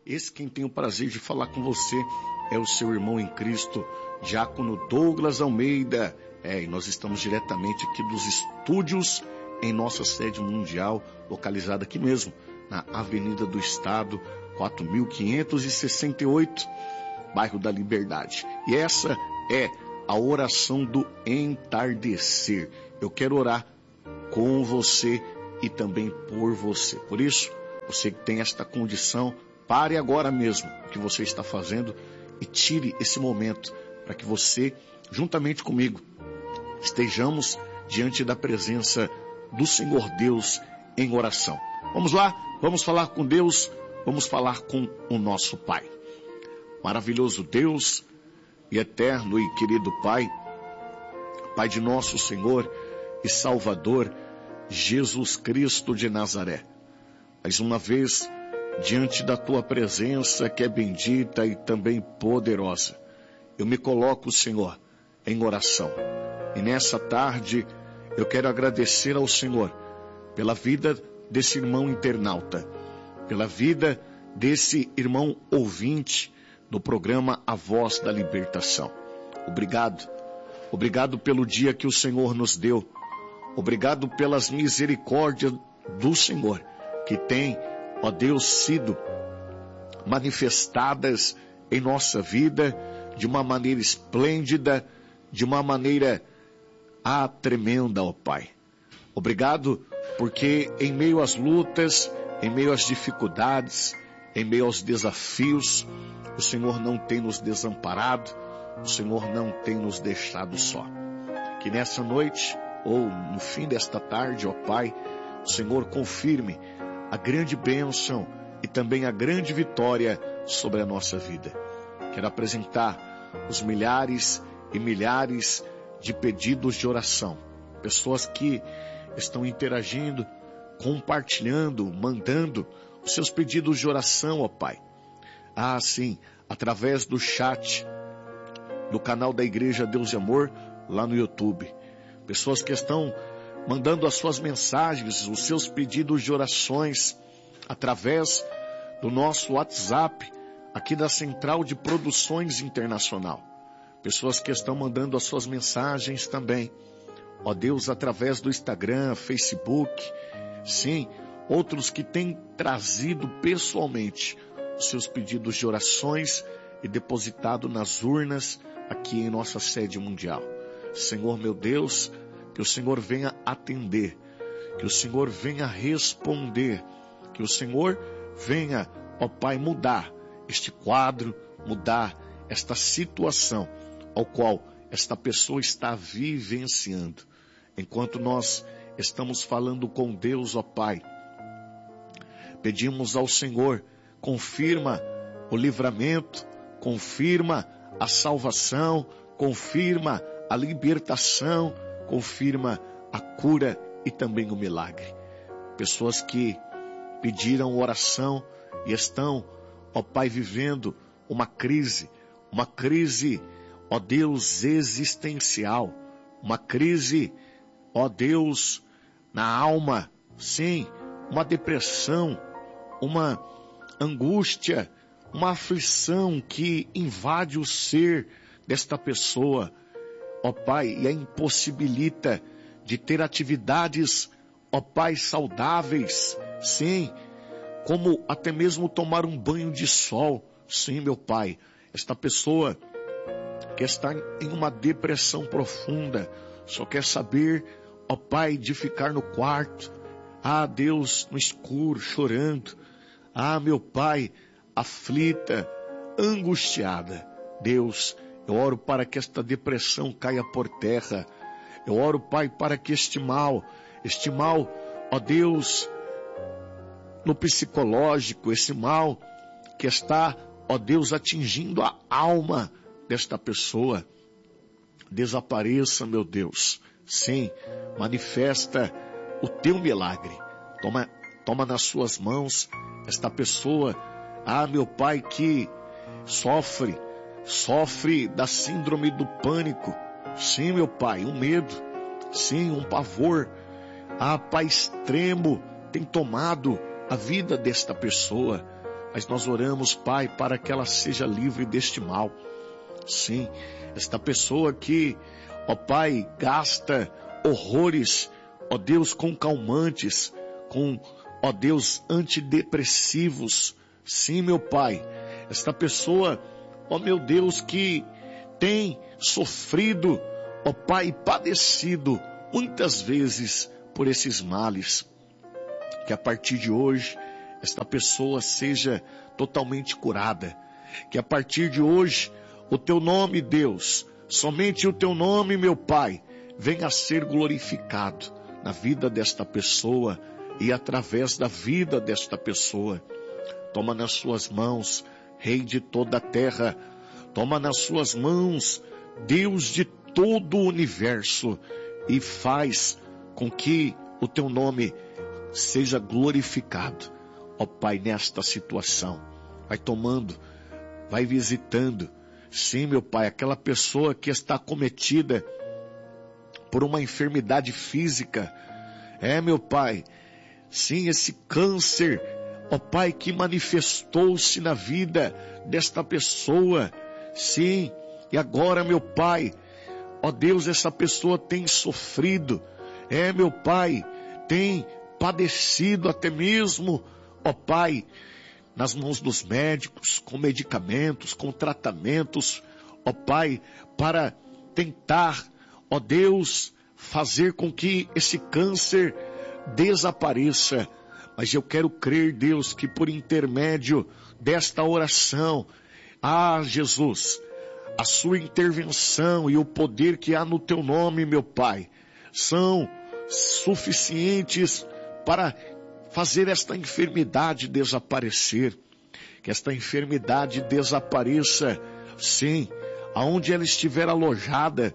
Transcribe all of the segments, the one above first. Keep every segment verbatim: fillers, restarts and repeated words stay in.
Esse quem tem o prazer de falar com você é o seu irmão em Cristo, Diácono Douglas Almeida. É, e nós estamos diretamente aqui dos estúdios em nossa sede mundial, localizada aqui mesmo, na Avenida do Estado, quatro mil quinhentos e sessenta e oito, bairro da Liberdade. E essa é a oração do entardecer. Eu quero orar com você e também por você. Por isso, você que tem esta condição, pare agora mesmo o que você está fazendo e tire esse momento para que você, juntamente comigo, estejamos diante da presença do Senhor Deus em oração. Vamos lá, vamos falar com Deus, vamos falar com o nosso Pai. Maravilhoso Deus e eterno e querido Pai, Pai de nosso Senhor e Salvador, Jesus Cristo de Nazaré. Mais uma vez, diante da Tua presença que é bendita e também poderosa, eu me coloco, Senhor, em oração. E nessa tarde, eu quero agradecer ao Senhor pela vida desse irmão internauta, pela vida desse irmão ouvinte do programa A Voz da Libertação. Obrigado. Obrigado pelo dia que o Senhor nos deu. Obrigado pelas misericórdias do Senhor, que tem, ó Deus, sido manifestadas em nossa vida de uma maneira esplêndida, de uma maneira ah, tremenda, ó Pai. Obrigado porque em meio às lutas, em meio às dificuldades, em meio aos desafios, o Senhor não tem nos desamparado, o Senhor não tem nos deixado só. Que nessa noite, ou no fim desta tarde, ó Pai, o Senhor confirme a grande bênção e também a grande vitória sobre a nossa vida. Quero apresentar os milhares e milhares de pedidos de oração. Pessoas que estão interagindo, compartilhando, mandando os seus pedidos de oração, ó Pai. Ah, sim, através do chat do canal da Igreja Deus e Amor, lá no YouTube. Pessoas que estão mandando as suas mensagens, os seus pedidos de orações, através do nosso WhatsApp, aqui da Central de Produções Internacional. Pessoas que estão mandando as suas mensagens também, ó Deus, através do Instagram, Facebook. Sim, outros que têm trazido pessoalmente os seus pedidos de orações e depositado nas urnas aqui em nossa sede mundial. Senhor meu Deus, que o Senhor venha atender, que o Senhor venha responder, que o Senhor venha, ó Pai, mudar este quadro, mudar esta situação ao qual esta pessoa está vivenciando. Enquanto nós estamos falando com Deus, ó Pai, pedimos ao Senhor, confirma o livramento, confirma a salvação, confirma a libertação, confirma a cura e também o milagre. Pessoas que pediram oração e estão, ó Pai, vivendo uma crise, uma crise, ó Deus, existencial, uma crise, ó Deus, na alma, sim, uma depressão, uma angústia, uma aflição que invade o ser desta pessoa, ó Pai, e a impossibilita de ter atividades, ó Pai, saudáveis, sim, como até mesmo tomar um banho de sol. Sim, meu Pai, esta pessoa que está em uma depressão profunda, só quer saber, ó Pai, de ficar no quarto, ah Deus, no escuro, chorando, ah meu Pai, aflita, angustiada. Deus, eu oro para que esta depressão caia por terra. Eu oro, Pai, para que este mal, este mal, ó Deus, no psicológico, esse mal que está, ó Deus, atingindo a alma desta pessoa, desapareça, meu Deus. Sim, manifesta o teu milagre. Toma, toma nas suas mãos esta pessoa, ah, meu Pai, que sofre, sofre da síndrome do pânico. Sim, meu Pai, um medo, sim, um pavor, ah, Pai, extremo, tem tomado a vida desta pessoa. mas nós oramos, Pai, para que ela seja livre deste mal. Sim, esta pessoa que, ó Pai, gasta horrores, ó Deus, com calmantes, com, ó Deus, antidepressivos. Sim, meu Pai, esta pessoa, ó meu Deus, que tem sofrido, ó Pai, padecido muitas vezes por esses males, que a partir de hoje esta pessoa seja totalmente curada, que a partir de hoje o teu nome, Deus, somente o teu nome, meu Pai, venha a ser glorificado na vida desta pessoa e através da vida desta pessoa. Toma nas suas mãos, Rei de toda a terra, toma nas suas mãos, Deus de todo o universo, e faz com que o teu nome seja glorificado, ó Pai, nesta situação. Vai tomando, vai visitando, sim, meu Pai, aquela pessoa que está acometida por uma enfermidade física, é, meu Pai, sim, esse câncer, ó Pai, que manifestou-se na vida desta pessoa, sim, e agora, meu Pai, ó Deus, essa pessoa tem sofrido, é, meu Pai, tem padecido até mesmo, ó Pai, nas mãos dos médicos, com medicamentos, com tratamentos, ó Pai, para tentar, ó Deus, fazer com que esse câncer desapareça. Mas eu quero crer, Deus, que por intermédio desta oração, ah, Jesus, a sua intervenção e o poder que há no teu nome, meu Pai, são suficientes para fazer esta enfermidade desaparecer. Que esta enfermidade desapareça, sim, aonde ela estiver alojada.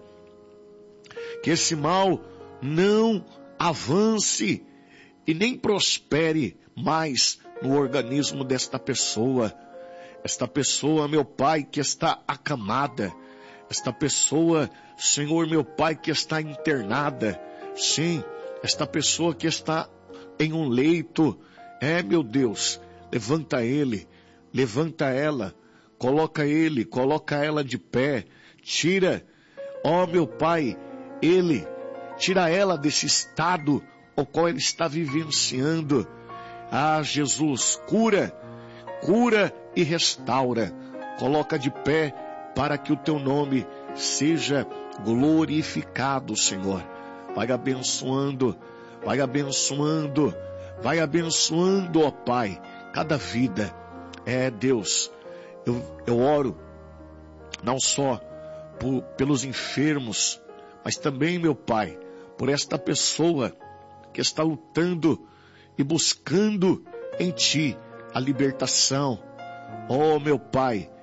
Que esse mal não avance e nem prospere mais no organismo desta pessoa. Esta pessoa, meu Pai, que está acamada. Esta pessoa, Senhor, meu Pai, que está internada. Sim, esta pessoa que está em um leito. É, meu Deus, levanta ele, levanta ela, coloca ele, coloca ela de pé. Tira, ó meu Pai, ele, tira ela desse estado ao qual ele está vivenciando. Ah, Jesus, cura, cura e restaura. Coloca de pé para que o teu nome seja glorificado, Senhor. Vai abençoando, vai abençoando, vai abençoando, ó Pai, cada vida. É, Deus, eu, eu oro não só por, pelos enfermos, mas também, meu Pai, por esta pessoa que está lutando e buscando em Ti a libertação. Oh, meu Pai,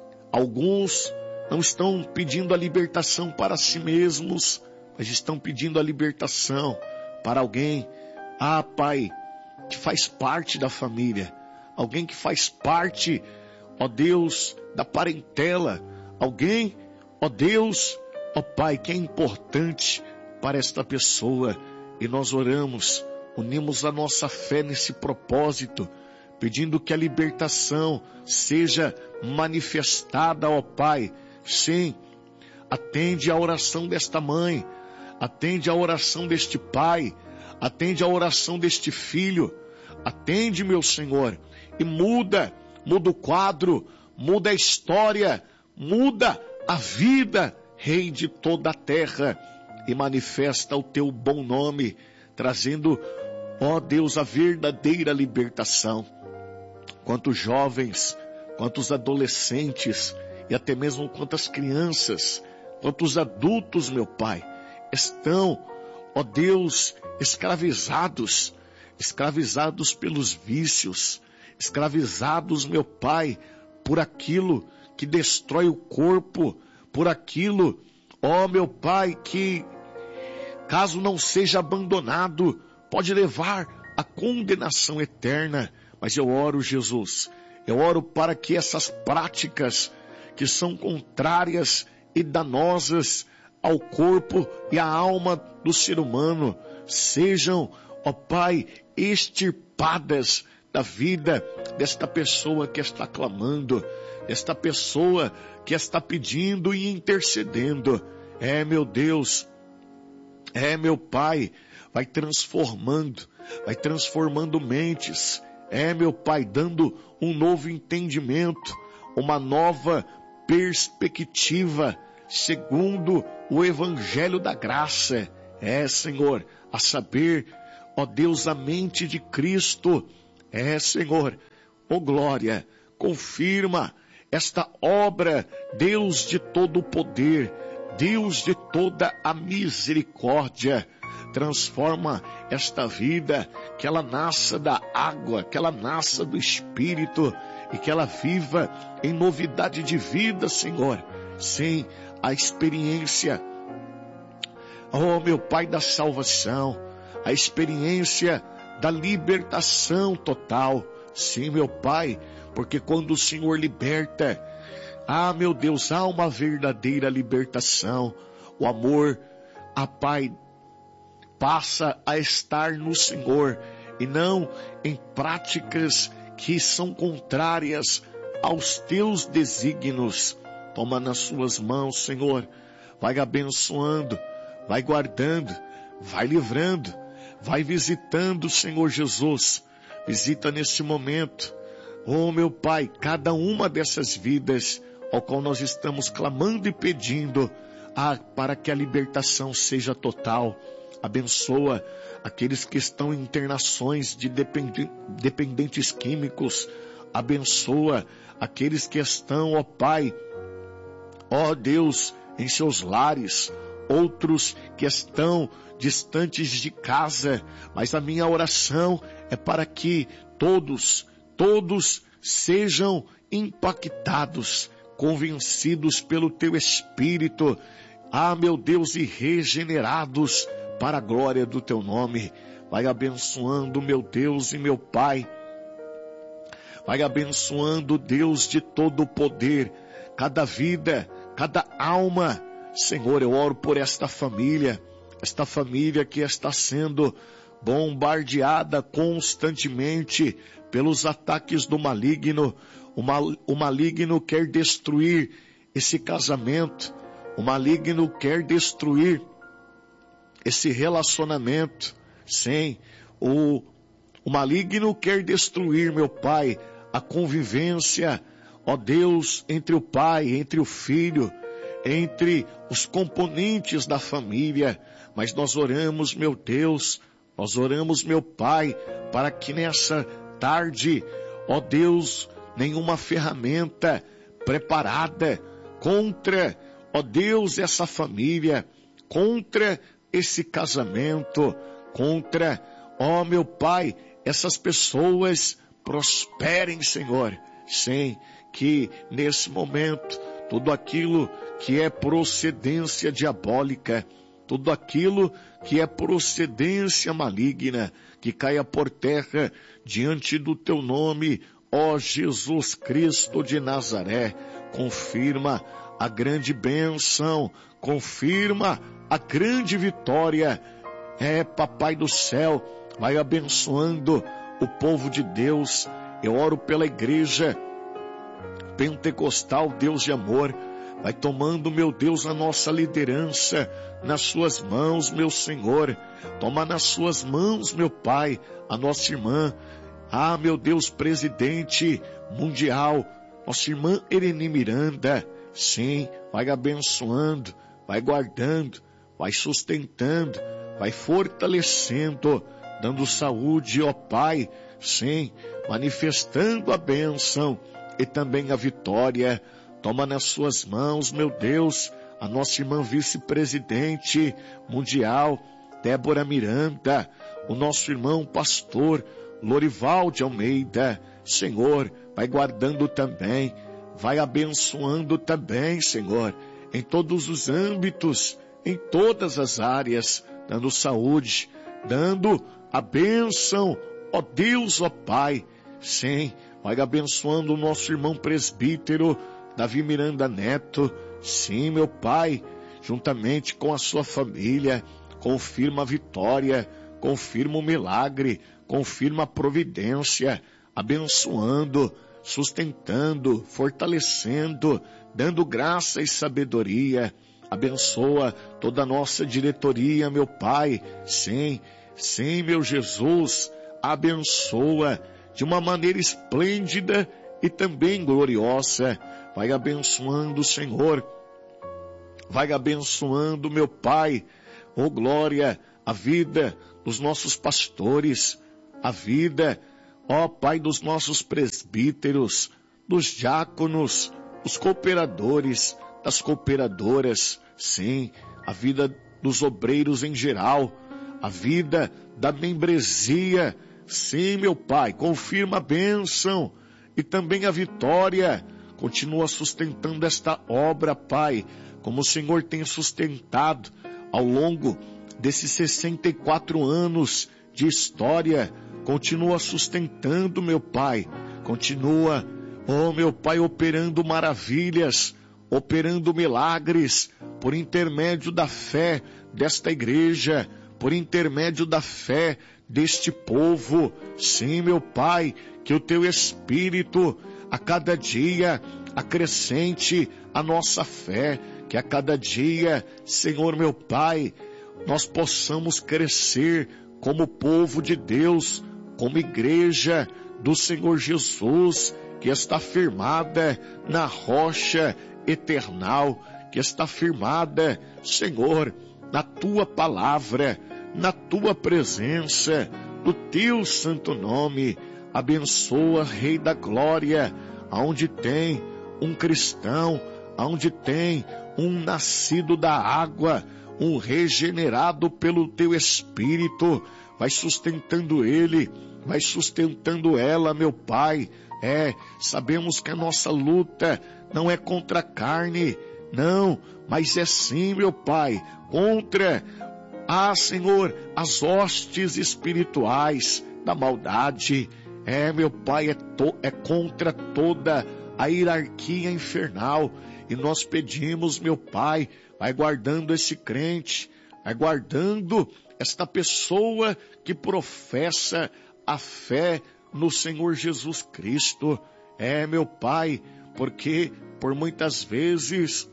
alguns não estão pedindo a libertação para si mesmos, mas estão pedindo a libertação para alguém, ah, Pai, que faz parte da família, alguém que faz parte, ó Deus, da parentela, alguém, ó Deus, ó Pai, que é importante para esta pessoa. E nós oramos, unimos a nossa fé nesse propósito, pedindo que a libertação seja manifestada, ó Pai. Sim, atende a oração desta mãe, atende a oração deste pai, atende a oração deste filho, atende, meu Senhor, e muda, muda o quadro, muda a história, muda a vida, Rei de toda a terra, e manifesta o teu bom nome, trazendo, ó Deus, a verdadeira libertação. Quantos jovens, quantos adolescentes, e até mesmo quantas crianças, quantos adultos, meu Pai, estão, ó Deus, escravizados, escravizados pelos vícios, escravizados, meu Pai, por aquilo que destrói o corpo, por aquilo, ó meu Pai, que, caso não seja abandonado, pode levar à condenação eterna. Mas eu oro, Jesus, eu oro para que essas práticas que são contrárias e danosas ao corpo e à alma do ser humano sejam, ó Pai, extirpadas da vida desta pessoa que está clamando, desta pessoa que está pedindo e intercedendo. É, meu Deus, é, meu Pai, vai transformando, vai transformando mentes. É, meu Pai, dando um novo entendimento, uma nova perspectiva, segundo o Evangelho da Graça. É, Senhor, a saber, ó Deus, a mente de Cristo. É, Senhor, ó glória, confirma esta obra, Deus de todo o poder, Deus de toda a misericórdia. Transforma esta vida, que ela nasça da água, que ela nasça do Espírito e que ela viva em novidade de vida, Senhor. Sim, a experiência, oh meu Pai, da salvação, a experiência da libertação total. Sim, meu Pai, porque quando o Senhor liberta, ah, meu Deus, há uma verdadeira libertação. O amor, a Pai, passa a estar no Senhor e não em práticas que são contrárias aos teus desígnios. Toma nas suas mãos, Senhor, vai abençoando, vai guardando, vai livrando, vai visitando, Senhor Jesus. Visita nesse momento, oh meu Pai, cada uma dessas vidas ao qual nós estamos clamando e pedindo, ah, para que a libertação seja total. Abençoa aqueles que estão em internações de dependentes químicos. Abençoa aqueles que estão, ó Pai, ó Deus, em seus lares. Outros que estão distantes de casa. Mas a minha oração é para que todos, todos sejam impactados, convencidos pelo Teu Espírito. Ah, meu Deus, e regenerados para a glória do Teu nome. Vai abençoando, meu Deus e meu Pai. Vai abençoando, Deus de todo o poder, cada vida, cada alma. Senhor, eu oro por esta família, esta família que está sendo bombardeada constantemente pelos ataques do maligno. O, mal, o maligno quer destruir esse casamento, o maligno quer destruir esse relacionamento. Sim, o, o maligno quer destruir, meu Pai, a convivência, ó Deus, entre o pai, entre o filho, entre os componentes da família. Mas nós oramos, meu Deus, nós oramos, meu Pai, para que nessa tarde, ó Deus, nenhuma ferramenta preparada contra, ó Deus, essa família, contra esse casamento, contra, ó meu Pai, essas pessoas prosperem, Senhor. Sim, que nesse momento, tudo aquilo que é procedência diabólica, tudo aquilo que é procedência maligna, que caia por terra diante do Teu nome, ó Jesus Cristo de Nazaré. Confirma a grande bênção, confirma a grande vitória. É, Papai do céu, vai abençoando o povo de Deus. Eu oro pela igreja pentecostal, Deus de amor. Vai tomando, meu Deus, a nossa liderança nas suas mãos, meu Senhor. Toma nas suas mãos, meu Pai, a nossa irmã, ah, meu Deus, presidente mundial, nossa irmã Ereni Miranda. Sim, vai abençoando, vai guardando, vai sustentando, vai fortalecendo, dando saúde, ó Pai. Sim, manifestando a bênção e também a vitória. Toma nas suas mãos, meu Deus, a nossa irmã vice-presidente mundial, Débora Miranda, o nosso irmão pastor Lorival de Almeida. Senhor, vai guardando também, vai abençoando também, Senhor, em todos os âmbitos, em todas as áreas, dando saúde, dando a bênção, ó Deus, ó Pai. Sim, vai abençoando o nosso irmão presbítero Davi Miranda Neto. Sim, meu Pai, juntamente com a sua família, confirma a vitória, confirma o milagre, confirma a providência. abençoando, sustentando, fortalecendo, dando graça e sabedoria. Abençoa toda a nossa diretoria, meu Pai. Sim, sim, meu Jesus, abençoa de uma maneira esplêndida e também gloriosa. Vai abençoando, Senhor. Vai abençoando, meu Pai. Oh, glória, a vida dos nossos pastores, a vida, ó Pai, dos nossos presbíteros, dos diáconos, dos cooperadores, das cooperadoras, sim, a vida dos obreiros em geral, a vida da membresia, sim, meu Pai, confirma a bênção e também a vitória, continua sustentando esta obra, Pai, como o Senhor tem sustentado ao longo desses sessenta e quatro anos de história, continua sustentando, meu Pai, continua, oh meu Pai, operando maravilhas, operando milagres, por intermédio da fé desta igreja, por intermédio da fé deste povo. Sim, meu Pai, que o Teu Espírito a cada dia acrescente a nossa fé, que a cada dia, Senhor meu Pai, nós possamos crescer como povo de Deus, como igreja do Senhor Jesus, que está firmada na rocha eternal, que está firmada, Senhor, na Tua palavra, na Tua presença, no Teu santo nome. Abençoa, Rei da Glória, aonde tem um cristão, aonde tem um nascido da água, um regenerado pelo Teu Espírito, vai sustentando ele, vai sustentando ela, meu Pai. É, sabemos que a nossa luta não é contra a carne, não, mas é sim, meu Pai, contra, ah, Senhor, as hostes espirituais da maldade. É, meu Pai, é, to, é contra toda a hierarquia infernal. E nós pedimos, meu Pai, vai guardando esse crente, vai guardando esta pessoa que professa a fé no Senhor Jesus Cristo. É, meu Pai, porque por muitas vezes,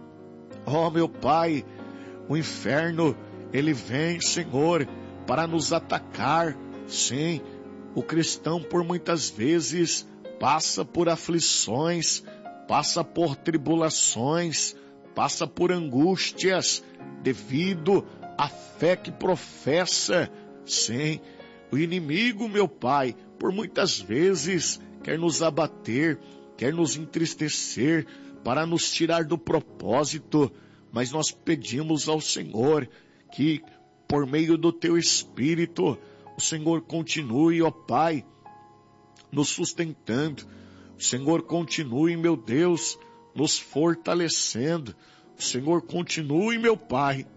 ó meu Pai, o inferno, ele vem, Senhor, para nos atacar. Sim, o cristão por muitas vezes passa por aflições, passa por tribulações, passa por angústias, devido à fé que professa. Sim, o inimigo, meu Pai, por muitas vezes quer nos abater, quer nos entristecer, para nos tirar do propósito, mas nós pedimos ao Senhor que, por meio do Teu Espírito, o Senhor continue, ó Pai, nos sustentando. O Senhor continue, meu Deus, nos fortalecendo. O Senhor continue, meu Pai,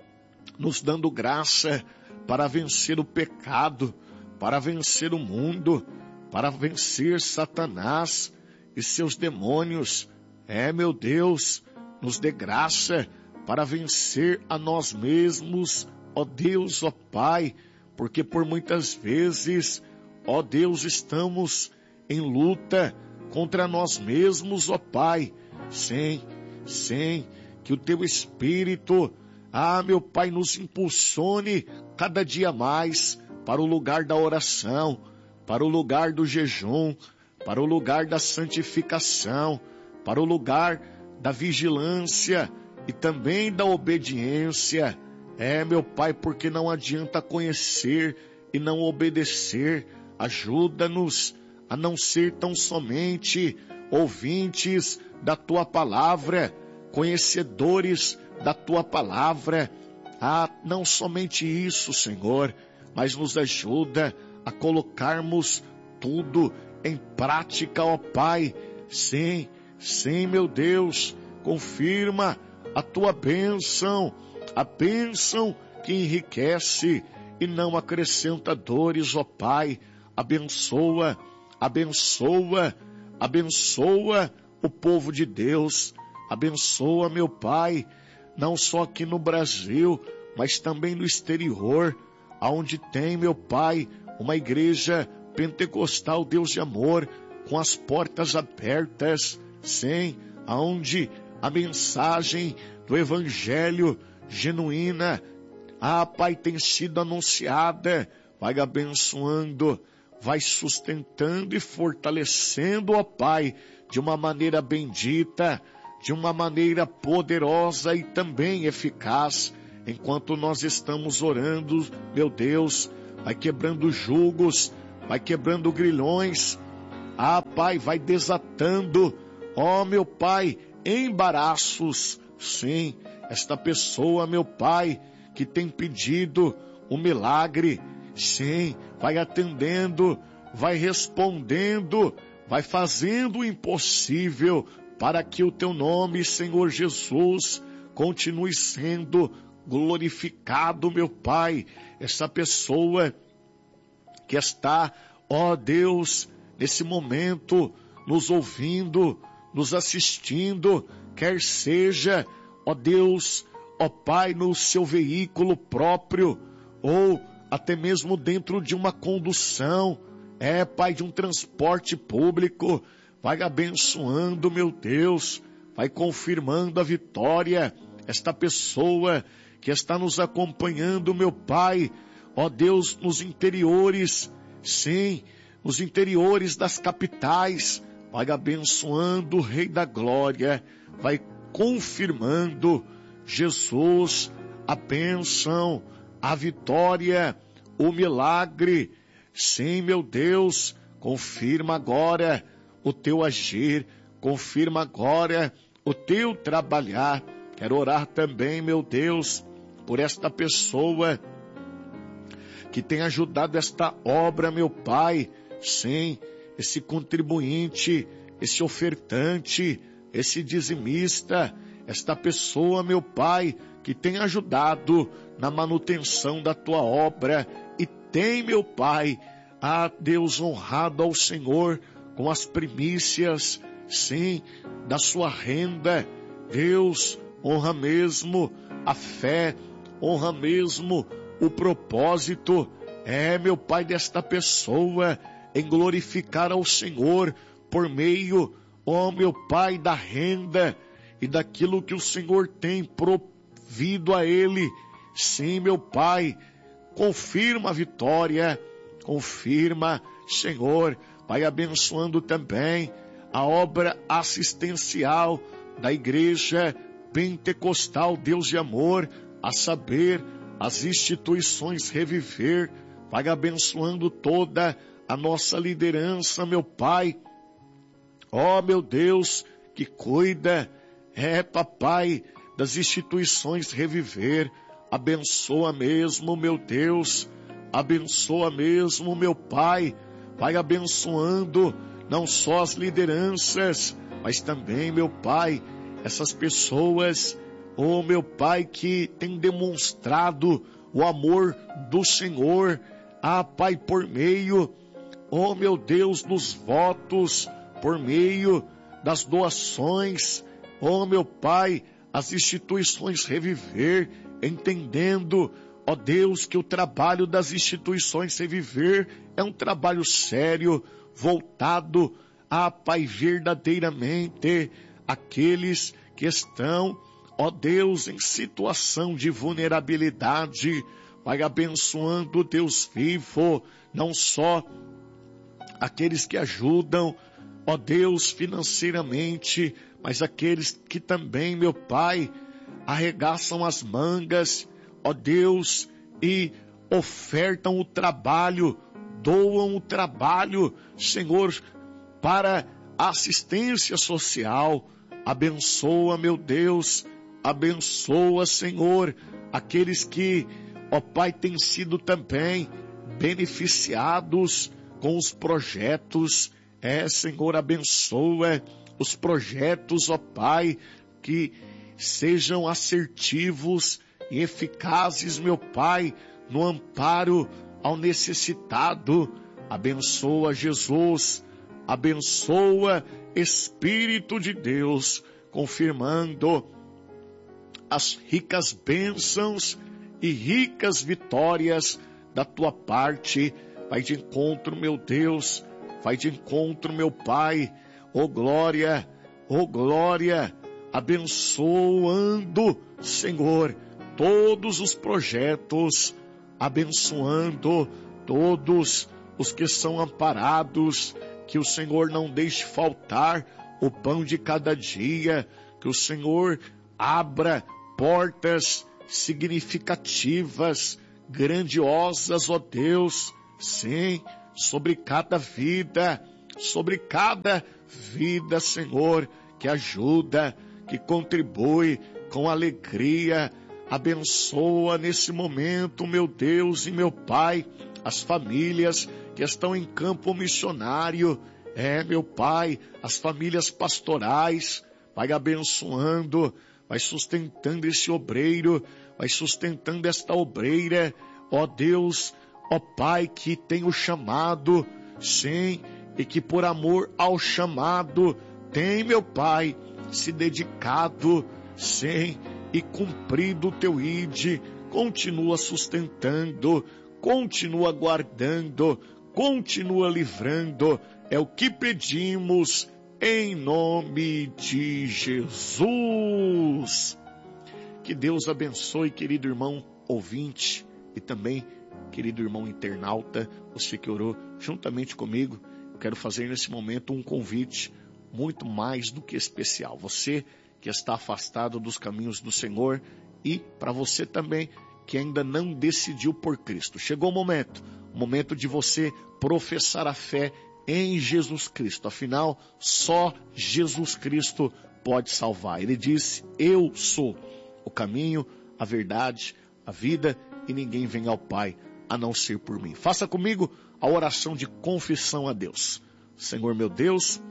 nos dando graça para vencer o pecado, para vencer o mundo, para vencer Satanás e seus demônios. É, meu Deus, nos dê graça para vencer a nós mesmos, ó Deus, ó Pai, porque por muitas vezes, ó Deus, estamos em luta contra nós mesmos, ó Pai. Sim, sim, que o Teu Espírito, ah, meu Pai, nos impulsione cada dia mais para o lugar da oração, para o lugar do jejum, para o lugar da santificação, para o lugar da vigilância e também da obediência. É, meu Pai, porque não adianta conhecer e não obedecer. Ajuda-nos a não ser tão somente ouvintes da Tua palavra, conhecedores da Tua palavra. Ah, não somente isso, Senhor, mas nos ajuda a colocarmos tudo em prática, ó Pai. Sim, sim, meu Deus, confirma a Tua bênção, a bênção que enriquece e não acrescenta dores, ó Pai. Abençoa, abençoa, abençoa o povo de Deus. Abençoa, meu Pai, não só aqui no Brasil, mas também no exterior, aonde tem, meu Pai, uma igreja pentecostal, Deus de amor, com as portas abertas, sim, aonde a mensagem do Evangelho genuína, ah, Pai, tem sido anunciada, vai abençoando, vai sustentando e fortalecendo, ó Pai, de uma maneira bendita, de uma maneira poderosa e também eficaz. Enquanto nós estamos orando, meu Deus, vai quebrando jugos, vai quebrando grilhões. Ah, Pai, vai desatando, ó meu Pai, embaraços. Sim, esta pessoa, meu Pai, que tem pedido um milagre, sim, vai atendendo, vai respondendo, vai fazendo o impossível para que o teu nome, Senhor Jesus, continue sendo glorificado, meu Pai. Essa pessoa que está, ó Deus, nesse momento, nos ouvindo, nos assistindo, quer seja, ó Deus, ó Pai, no seu veículo próprio, ou até mesmo dentro de uma condução, é, Pai, de um transporte público, vai abençoando, meu Deus, vai confirmando a vitória. Esta pessoa que está nos acompanhando, meu Pai, ó Deus, nos interiores, sim, nos interiores das capitais, vai abençoando o Rei da Glória, vai confirmando, Jesus, a bênção, a vitória, o milagre. Sim, meu Deus, confirma agora o teu agir, confirma agora o teu trabalhar. Quero orar também, meu Deus, por esta pessoa que tem ajudado esta obra, meu Pai. Sim, esse contribuinte, esse ofertante, esse dizimista, esta pessoa, meu Pai, que tem ajudado na manutenção da tua obra e tem, meu Pai, a Deus honrado ao Senhor com as primícias, sim, da sua renda. Deus, honra mesmo a fé, honra mesmo o propósito, é, meu Pai, desta pessoa em glorificar ao Senhor por meio, ó meu Pai, da renda e daquilo que o Senhor tem provido a ele. Sim, meu Pai, confirma a vitória, confirma, Senhor, vai abençoando também a obra assistencial da Igreja Pentecostal Deus de Amor, a saber, as instituições Reviver, vai abençoando toda a nossa liderança, meu Pai. Ó, meu Deus, que cuida, é, papai, das instituições Reviver, abençoa mesmo, meu Deus, abençoa mesmo, meu Pai, vai abençoando não só as lideranças, mas também, meu Pai, essas pessoas, oh meu Pai, que tem demonstrado o amor do Senhor, ah Pai, por meio, oh meu Deus, dos votos, por meio das doações, oh meu Pai, as instituições Reviver, entendendo, ó Deus, que o trabalho das instituições Reviver é um trabalho sério, voltado a, Pai, verdadeiramente aqueles que estão, ó Deus, em situação de vulnerabilidade. Vai abençoando, Deus vivo, não só aqueles que ajudam, ó Deus, financeiramente, mas aqueles que também, meu Pai, arregaçam as mangas, ó Deus, e ofertam o trabalho, doam o trabalho, Senhor, para a assistência social. Abençoa, meu Deus, abençoa, Senhor, aqueles que, ó Pai, têm sido também beneficiados com os projetos. É, Senhor, abençoa os projetos, ó Pai, que sejam assertivos e eficazes, meu Pai, no amparo ao necessitado. Abençoa, Jesus, abençoa, Espírito de Deus, confirmando as ricas bênçãos e ricas vitórias da tua parte. vai de encontro, meu Deus, vai de encontro, meu Pai, ô glória, ô glória, abençoando, Senhor, todos os projetos, abençoando todos os que são amparados, que o Senhor não deixe faltar o pão de cada dia, que o Senhor abra portas significativas, grandiosas, ó Deus, sim, sobre cada vida, sobre cada vida, Senhor, que ajuda, que contribui com alegria, abençoa nesse momento, meu Deus e meu Pai, as famílias que estão em campo missionário, é, meu Pai, as famílias pastorais, vai abençoando, vai sustentando esse obreiro, vai sustentando esta obreira, ó Deus, ó Pai, que tem o chamado, sim, e que por amor ao chamado, tem, meu Pai, se dedicado, sim, e cumprido o teu ide, continua sustentando, continua guardando, continua livrando, é o que pedimos, em nome de Jesus. Que Deus abençoe, querido irmão ouvinte, e também, querido irmão internauta, você que orou juntamente comigo. Eu quero fazer nesse momento um convite muito mais do que especial. Você que está afastado dos caminhos do Senhor, e para você também que ainda não decidiu por Cristo. Chegou o momento, o momento de você professar a fé em Jesus Cristo. Afinal, só Jesus Cristo pode salvar. Ele disse, eu sou o caminho, a verdade, a vida, e ninguém vem ao Pai a não ser por mim. Faça comigo a oração de confissão a Deus. Senhor meu Deus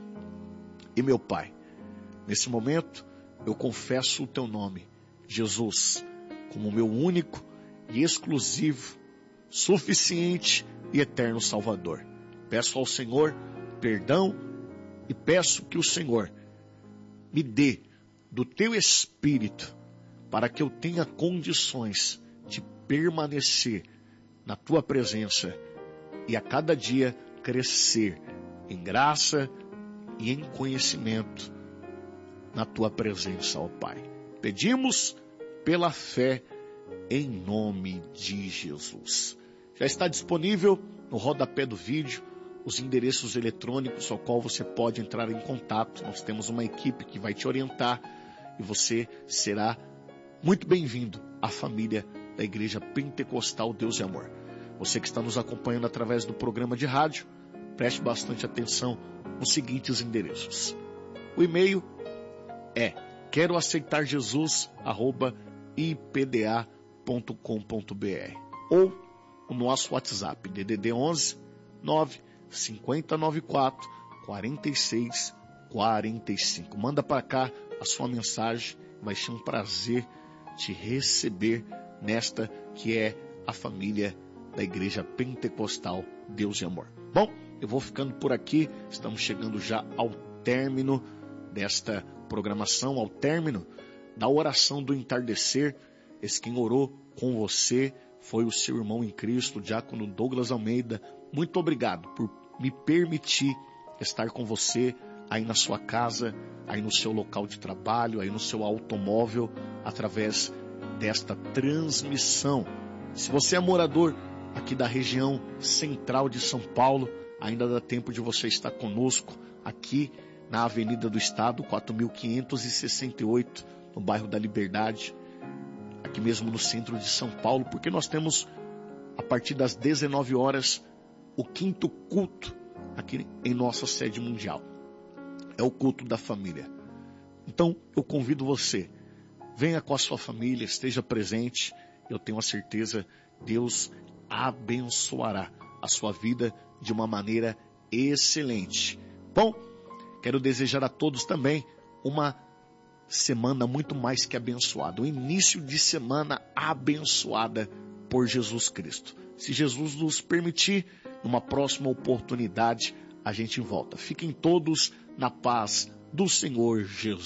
e meu Pai, nesse momento eu confesso o teu nome, Jesus, como meu único e exclusivo, suficiente e eterno Salvador. Peço ao Senhor perdão e peço que o Senhor me dê do teu Espírito para que eu tenha condições de permanecer na tua presença e a cada dia crescer em graça e em conhecimento na tua presença, ó Pai. Pedimos pela fé em nome de Jesus. Já está disponível no rodapé do vídeo os endereços eletrônicos ao qual você pode entrar em contato. Nós temos uma equipe que vai te orientar e você será muito bem-vindo à família da Igreja Pentecostal Deus e Amor. Você que está nos acompanhando através do programa de rádio, preste bastante atenção nos seguintes endereços. O e-mail é quero aceitar Jesus arroba i p d a ponto com ponto b r ou o nosso WhatsApp D D D onze nove cinco nove quatro quatro seis quatro cinco. Manda para cá a sua mensagem, vai ser um prazer te receber nesta que é a família da Igreja Pentecostal Deus e Amor. Bom, eu vou ficando por aqui, estamos chegando já ao término desta programação, ao término da oração do entardecer. Esse quem orou com você foi o seu irmão em Cristo, o diácono Douglas Almeida. Muito obrigado por me permitir estar com você aí na sua casa, aí no seu local de trabalho, aí no seu automóvel, através desta transmissão. Se você é morador aqui da região central de São Paulo, ainda dá tempo de você estar conosco aqui na Avenida do Estado, quatro mil quinhentos e sessenta e oito, no bairro da Liberdade, aqui mesmo no centro de São Paulo, porque nós temos, a partir das dezenove horas, o quinto culto aqui em nossa sede mundial. É o culto da família. Então, eu convido você, venha com a sua família, esteja presente. Eu tenho a certeza, Deus abençoará a sua vida de uma maneira excelente. Bom, quero desejar a todos também uma semana muito mais que abençoada. Um início de semana abençoada por Jesus Cristo. Se Jesus nos permitir, numa próxima oportunidade, a gente volta. Fiquem todos na paz do Senhor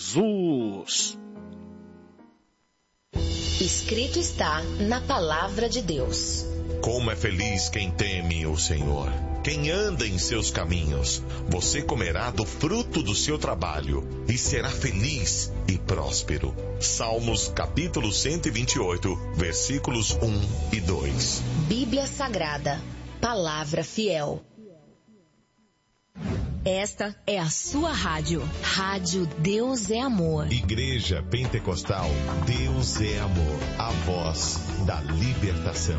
Jesus. Escrito está na palavra de Deus. Como é feliz quem teme o Senhor, quem anda em seus caminhos. Você comerá do fruto do seu trabalho e será feliz e próspero. Salmos capítulo cento e vinte e oito, versículos um e dois. Bíblia Sagrada, palavra fiel. Esta é a sua rádio. Rádio Deus é Amor. Igreja Pentecostal Deus é Amor. A voz da libertação.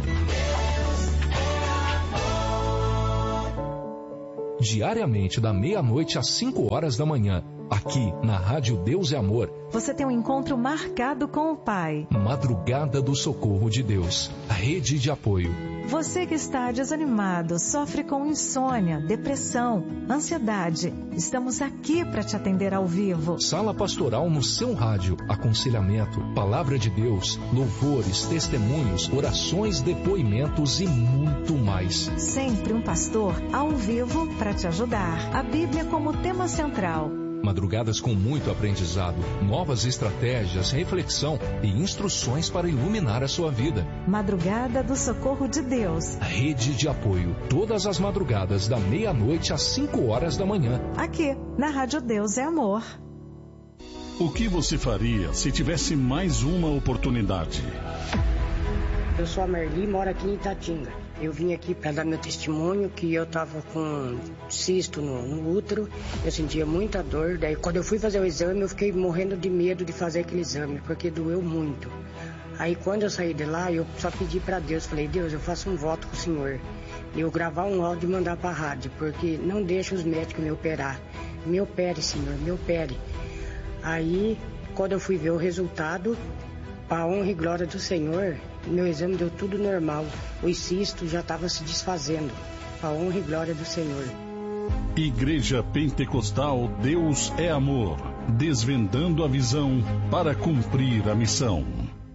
Diariamente, da meia-noite às cinco horas da manhã, aqui na Rádio Deus é Amor, você tem um encontro marcado com o Pai. Madrugada do Socorro de Deus, rede de apoio. Você que está desanimado, sofre com insônia, depressão, ansiedade, estamos aqui para te atender ao vivo. Sala pastoral no seu rádio, aconselhamento, palavra de Deus, louvores, testemunhos, orações, depoimentos e muito mais. Sempre um pastor ao vivo para te ajudar. A Bíblia como tema central. Madrugadas com muito aprendizado, novas estratégias, reflexão e instruções para iluminar a sua vida. Madrugada do Socorro de Deus. Rede de apoio, todas as madrugadas da meia-noite às cinco horas da manhã. Aqui, na Rádio Deus é Amor. O que você faria se tivesse mais uma oportunidade? Eu sou a Merli, moro aqui em Itatinga. Eu vim aqui para dar meu testemunho que eu estava com cisto no, no útero, eu sentia muita dor. Daí quando eu fui fazer o exame, eu fiquei morrendo de medo de fazer aquele exame, porque doeu muito. Aí quando eu saí de lá, eu só pedi para Deus, falei, Deus, eu faço um voto com o Senhor. Eu gravar um áudio e mandar para a rádio, porque não deixa os médicos me operar. Me opere, Senhor, me opere. Aí, quando eu fui ver o resultado, para a honra e glória do Senhor, meu exame deu tudo normal. Os cistos já estavam se desfazendo. Para a honra e glória do Senhor. Igreja Pentecostal Deus é Amor. Desvendando a visão para cumprir a missão.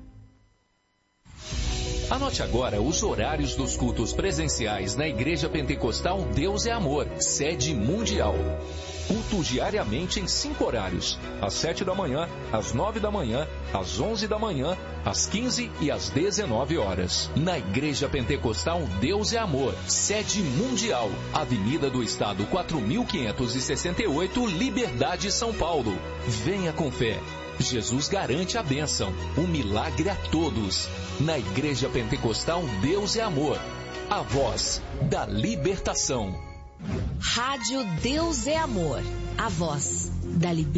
Anote agora os horários dos cultos presenciais na Igreja Pentecostal Deus é Amor, sede mundial. Culto diariamente em cinco horários, às sete da manhã, às nove da manhã, às onze da manhã, às quinze e às dezenove horas. Na Igreja Pentecostal Deus é Amor, sede mundial, Avenida do Estado quatro mil quinhentos e sessenta e oito, Liberdade, São Paulo. Venha com fé. Jesus garante a bênção, um milagre a todos. Na Igreja Pentecostal Deus é Amor, a voz da libertação. Rádio Deus é Amor, a voz da libertação.